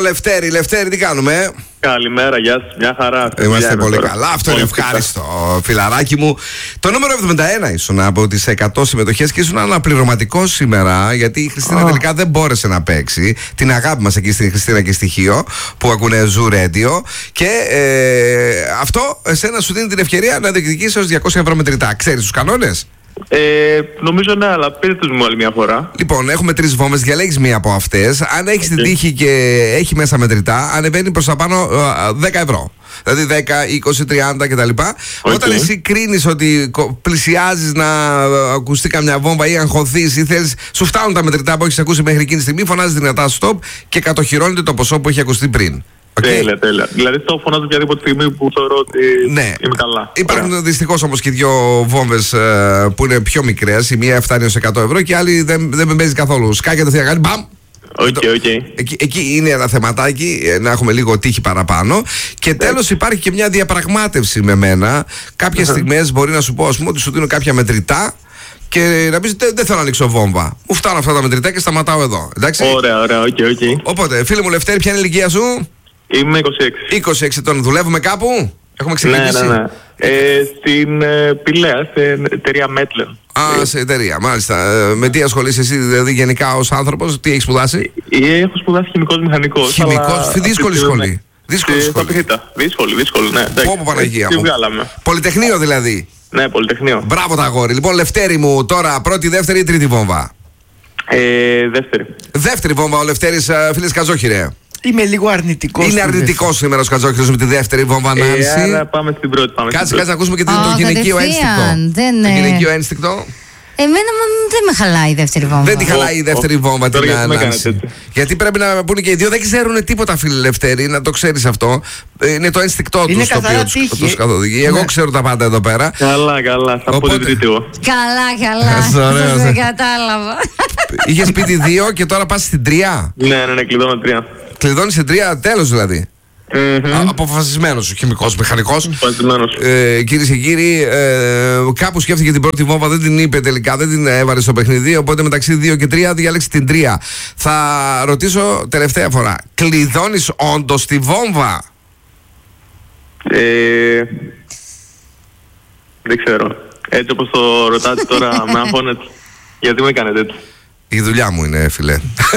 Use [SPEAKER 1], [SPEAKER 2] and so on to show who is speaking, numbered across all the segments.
[SPEAKER 1] Λευτέρη, τι κάνουμε?
[SPEAKER 2] Καλημέρα, γεια σας, μια χαρά.
[SPEAKER 1] Είμαστε πολύ καλά, αυτό είναι ευχάριστο, φιλαράκι μου. Το νούμερο 71 ήσουν από τις 100 συμμετοχές και ήσουν αναπληρωματικό σήμερα, γιατί η Χριστίνα τελικά δεν μπόρεσε να παίξει. Την αγάπη μας εκεί στην Χριστίνα και στοιχείο που ακούνε Zoo Radio. Και αυτό εσένα σου δίνει την ευκαιρία να διεκδικήσεις έως 200 ευρώ μετρητά. Ξέρεις τους κανόνες?
[SPEAKER 2] Νομίζω ναι, αλλά πείτε τους μου άλλη μια φορά.
[SPEAKER 1] Λοιπόν, έχουμε 3 βόμβες, διαλέγεις μία από αυτές. Αν έχεις την τύχη και έχει μέσα μετρητά, ανεβαίνει προς τα πάνω 10 ευρώ. Δηλαδή 10, 20, 30 κτλ. Όταν εσύ κρίνεις ότι πλησιάζεις να ακουστεί καμιά βόμβα ή αγχωθείς ή θέλεις, σου φτάνουν τα μετρητά που έχεις ακούσει μέχρι εκείνη τη στιγμή, φωνάζεις δυνατά stop και κατοχυρώνεται το ποσό που έχει ακουστεί πριν. Okay.
[SPEAKER 2] Τέλεια. Δηλαδή το φωνάζω οποιαδήποτε στιγμή που θεωρώ ότι είμαι καλά.
[SPEAKER 1] Υπάρχουν δυστυχώς όμως και 2 βόμβες που είναι πιο μικρές. Η μία φτάνει ως 100 ευρώ και η άλλη δεν με παίζει καθόλου. Σκάκια το θεία, μπαμ! Εκεί είναι ένα θεματάκι, να έχουμε λίγο τύχη παραπάνω. Και τέλος υπάρχει και μια διαπραγμάτευση με μένα. Κάποιες στιγμές μπορεί να σου πω, ας πούμε, ότι σου δίνω κάποια μετρητά και να πεις δεν θέλω να ανοίξω βόμβα. Μου φτάνουν αυτά τα μετρητά και σταματάω εδώ. Εντάξει.
[SPEAKER 2] Ωραία,
[SPEAKER 1] Οπότε, φίλε μου Λευτέρη, ποια είναι η ηλικία σου?
[SPEAKER 2] Είμαι
[SPEAKER 1] 26 ετών. Δουλεύουμε κάπου? Έχουμε ξεκινήσει?
[SPEAKER 2] Ναι. Στην Πηλαία, σε εταιρεία Μέτλεν.
[SPEAKER 1] Σε εταιρεία, μάλιστα. Με τι ασχολείσαι εσύ, δηλαδή γενικά ως άνθρωπος, τι έχεις σπουδάσει?
[SPEAKER 2] Έχω σπουδάσει χημικός μηχανικός.
[SPEAKER 1] Χημικός, δύσκολη σχολή. Δύσκολη,
[SPEAKER 2] ναι.
[SPEAKER 1] Πω Παναγία μου. Πολυτεχνείο δηλαδή.
[SPEAKER 2] Ναι, πολυτεχνείο.
[SPEAKER 1] Μπράβο τα αγόρι. Λοιπόν, Λευτέρη μου, τώρα πρώτη, δεύτερη ή τρίτη βόμβα? Δεύτερη βόμβα, ο Λευτέρης, φίλες Καζόχυρε.
[SPEAKER 3] Είμαι λίγο αρνητικός.
[SPEAKER 1] Είναι αρνητικός σήμερα ο Σκατζόκητος με τη δεύτερη βόμβα, Νάνση.
[SPEAKER 2] Άρα πάμε στην πρώτη.
[SPEAKER 1] Κάτσε να ακούσουμε και το γυναικείο ένστικτο. Το γυναικείο ένστικτο.
[SPEAKER 4] Εμένα δεν με χαλάει η δεύτερη βόμβα.
[SPEAKER 1] Δεν τη χαλάει η δεύτερη βόμβα την Νάνση. Γιατί πρέπει να πούνε και οι δύο, δεν ξέρουν τίποτα, φίλε Λευτέρη, να το ξέρεις αυτό. Είναι το ένστικτό του το οποίο τους καθοδηγεί. Εγώ ξέρω τα πάντα εδώ πέρα.
[SPEAKER 2] Καλά, θα πω την τρίτη εγώ.
[SPEAKER 4] Καλά. Δεν κατάλαβα.
[SPEAKER 1] Είχες πει τη 2 και τώρα πας στην 3.
[SPEAKER 2] Ναι, κλειδώνω 3.
[SPEAKER 1] Κλειδώνεις σε 3, τέλος δηλαδή. Αποφασισμένος ο χημικός μηχανικός. Κυρίες και κύριοι, κάπου σκέφτηκε την πρώτη βόμβα, δεν την είπε τελικά, δεν την έβαλε στο παιχνίδι. Οπότε μεταξύ 2 και 3 διάλεξε την 3. Θα ρωτήσω τελευταία φορά, κλειδώνεις όντως τη βόμβα?
[SPEAKER 2] Δεν ξέρω. Έτσι όπως το ρωτάτε τώρα με αγχώνετε. Γιατί μου έκανετε έτσι?
[SPEAKER 1] Η δουλειά μου είναι, φίλε.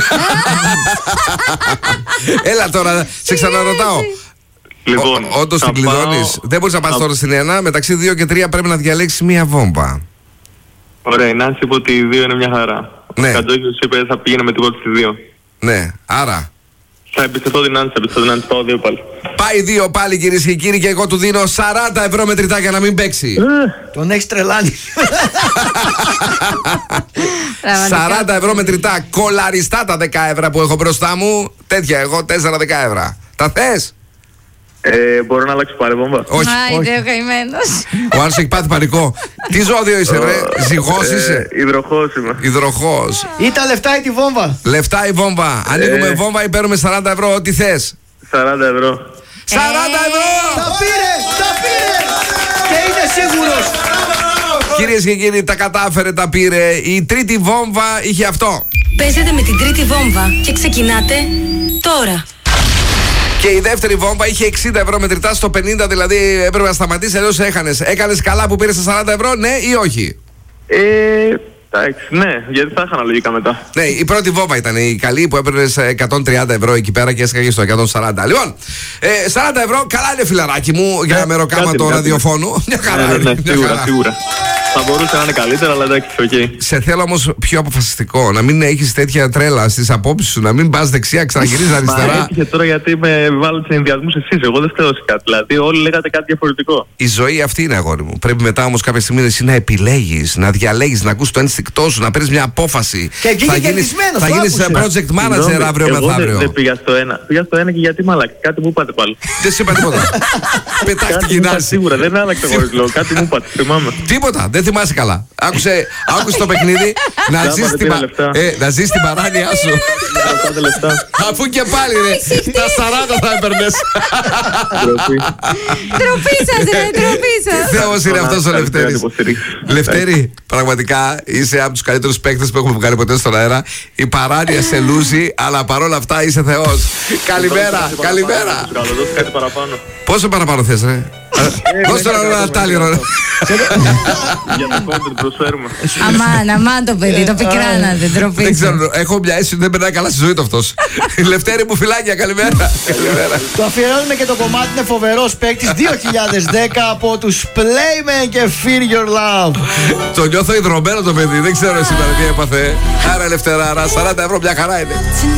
[SPEAKER 1] Έλα τώρα, σε ξαναρωτάω.
[SPEAKER 2] Λοιπόν,
[SPEAKER 1] όντως την κλειδώνεις? Δεν μπορείς να πας τώρα στην 1. Μεταξύ 2 και 3 πρέπει να διαλέξεις μία βόμβα.
[SPEAKER 2] Ωραία, η Νάνση είπε ότι η 2 είναι μια χαρά. Ο Καντζόκης είπε θα πήγαινε με την πρώτη στη 2.
[SPEAKER 1] Ναι, άρα
[SPEAKER 2] θα εμπιστευτώ την Νάνση, πάω 2 πάλι.
[SPEAKER 1] Πάει 2 πάλι, κυρίες και κύριοι, και εγώ του δίνω 40 ευρώ μετρητά για να μην παίξει.
[SPEAKER 3] Τον έχεις τρελάνει.
[SPEAKER 1] 40 ευρώ μετρητά, κολαριστά τα 10 ευρώ που έχω μπροστά μου. Τέτοια, εγώ 4-10 ευρώ. Τα θες?
[SPEAKER 2] Μπορώ να αλλάξω πάλι βόμβα?
[SPEAKER 1] Όχι.
[SPEAKER 4] Άιντε, ο καημένος.
[SPEAKER 1] Ο άλλος έχει πάθει πανικό. Τι ζώδιο είσαι, βρε? Ζυγός είσαι?
[SPEAKER 2] Υδροχός είμαι.
[SPEAKER 1] Υδροχός.
[SPEAKER 3] Ή τα λεφτά ή τη βόμβα?
[SPEAKER 1] Λεφτά ή βόμβα? Ανοίγουμε βόμβα ή παίρνουμε 40 ευρώ, ό,τι θες?
[SPEAKER 2] 40 ευρώ.
[SPEAKER 1] 40 ευρώ!
[SPEAKER 3] Τα πήρε! Και είναι σίγουρος.
[SPEAKER 1] Κυρίες και κύριοι, τα κατάφερε, τα πήρε. Η τρίτη βόμβα είχε αυτό.
[SPEAKER 5] Παίζετε με την τρίτη βόμβα και ξεκινάτε τώρα.
[SPEAKER 1] Και η δεύτερη βόμβα είχε 60 ευρώ μετρητά στο 50, δηλαδή έπρεπε να σταματήσει, αλλιώς έχανες. Έκανες καλά που πήρες τα 40 ευρώ, ναι ή όχι?
[SPEAKER 2] Εντάξει, ναι, γιατί θα είχα αναλογικά μετά.
[SPEAKER 1] Ναι, η πρώτη βόμβα ήταν η καλή που έπαιρνες 130 ευρώ εκεί πέρα και έσκαγε στο 140. Λοιπόν, 40 ευρώ, καλά είναι, φιλαράκι μου, για μεροκάματο ραδιοφώνου. Μια χαρά.
[SPEAKER 2] Ναι, σίγουρα. Θα μπορούσε να είναι καλύτερα, αλλά εντάξει, οκ.
[SPEAKER 1] Σε θέλω όμως πιο αποφασιστικό, να μην έχεις τέτοια τρέλα στις απόψεις σου, να μην πας δεξιά, ξαναγυρίζεις αριστερά.
[SPEAKER 2] Μα έτυχε τώρα γιατί με βάλετε σε ενδιασμούς εσείς, εγώ δεν φταίω σε κάτι. Δηλαδή, όλοι λέγατε κάτι διαφορετικό.
[SPEAKER 1] Η ζωή αυτή είναι, αγόρι μου. Πρέπει μετά όμως κάποια στιγμή εσύ να επιλέγεις, να διαλέγεις, να ακούς το ένστικτό σου, να παίρνεις μια απόφαση.
[SPEAKER 3] Και εκεί
[SPEAKER 1] θα γίνεις project manager αύριο μεθαύριο.
[SPEAKER 2] Δεν πήγα στο 1. Πήγα στο 1 και γιατί μαλάκα. Κάτι μου είπατε πάλι.
[SPEAKER 1] Δεν σου είπα τίποτα. Πετάχτηκε η Νάνση.
[SPEAKER 2] Σίγουρα δεν άλλαξε εγώ. Κάτι μου είπατε. Θυμάμαι.
[SPEAKER 1] Τίποτα. Δεν δεν θυμάσαι καλά. Άκουσε το παιχνίδι να ζεις την παράνοια σου. Αφού και πάλι ρε, τα 40 θα έπαιρνες.
[SPEAKER 4] Τροπή σας ρε, τροπή σας.
[SPEAKER 1] Τι θεός είναι αυτός ο Λευτέρης. Λευτέρη, πραγματικά είσαι από τους καλύτερους παίκτες που έχουμε βγάλει ποτέ στον αέρα. Η παράνοια σε λούζει, αλλά παρόλα αυτά είσαι θεός. Καλημέρα, καλημέρα. Πόσο παραπάνω θες ρε? Δώσ' τώρα ένα τάλιρο.
[SPEAKER 2] Για το κόμμα του προσφέρουμε.
[SPEAKER 4] Αμάν το παιδί, το πικράνατε, ντροπή.
[SPEAKER 1] Δεν ξέρω, έχω μια αίσθηση ότι δεν περνάει καλά στη ζωή του αυτός. Λευτέρη μου, φιλάκια, καλημέρα.
[SPEAKER 3] Το αφιερώνουμε και το κομμάτι είναι φοβερός παίκτης 2010 από τους Playmen και Feel Your Love.
[SPEAKER 1] Το νιώθω ιδρωμένο το παιδί, δεν ξέρω σήμερα τι έπαθε. Άρα Λευτεράρα, 40 ευρώ μια χαρά είναι.